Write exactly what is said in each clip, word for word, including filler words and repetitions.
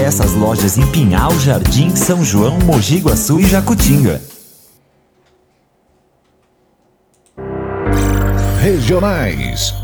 Acesse as lojas em Pinhal, Jardim, São João, Mogi Guaçu e Jacutinga. Regionais.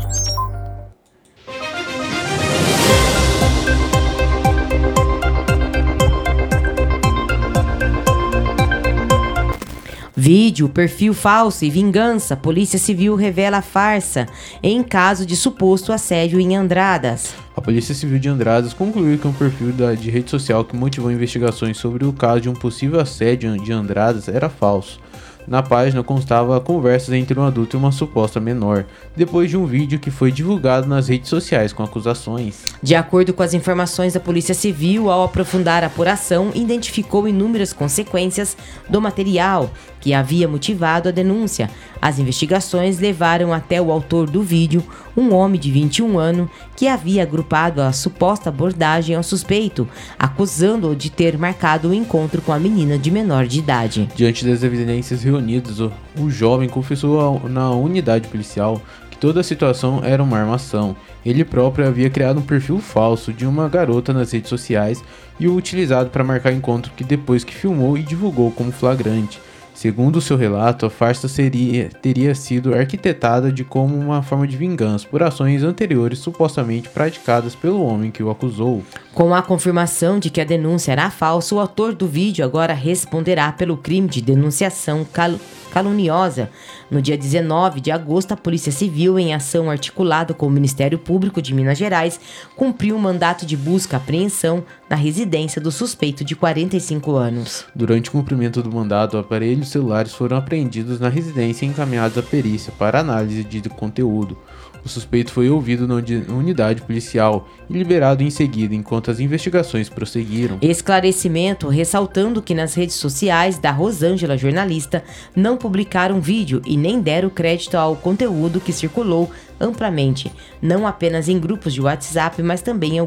Vídeo, perfil falso e vingança. Polícia Civil revela farsa em caso de suposto assédio em Andradas. A Polícia Civil de Andradas concluiu que um perfil da, de rede social que motivou investigações sobre o caso de um possível assédio de Andradas era falso. Na página constava conversas entre um adulto e uma suposta menor, depois de um vídeo que foi divulgado nas redes sociais com acusações. De acordo com as informações da Polícia Civil, ao aprofundar a apuração, identificou inúmeras consequências do material que havia motivado a denúncia. As investigações levaram até o autor do vídeo, um homem de vinte e um anos, que havia agrupado a suposta abordagem ao suspeito, acusando-o de ter marcado o encontro com a menina de menor de idade. Diante das evidências reunidas, o, o jovem confessou a, na unidade policial que toda a situação era uma armação. Ele próprio havia criado um perfil falso de uma garota nas redes sociais e o utilizado para marcar encontro que depois que filmou e divulgou como flagrante. Segundo o seu relato, a farsa seria, teria sido arquitetada de como uma forma de vingança por ações anteriores supostamente praticadas pelo homem que o acusou. Com a confirmação de que a denúncia era falsa, o autor do vídeo agora responderá pelo crime de denunciação cal- caluniosa. No dia dezenove de agosto, a Polícia Civil, em ação articulada com o Ministério Público de Minas Gerais, cumpriu um mandato de busca e apreensão na residência do suspeito de quarenta e cinco anos. Durante o cumprimento do mandado, aparelhos celulares foram apreendidos na residência e encaminhados à perícia para análise de conteúdo. O suspeito foi ouvido na unidade policial e liberado em seguida, enquanto as investigações prosseguiram. Esclarecimento ressaltando que nas redes sociais da Rosângela, jornalista, não publicaram vídeo e nem deram crédito ao conteúdo que circulou amplamente, não apenas em grupos de WhatsApp, mas também em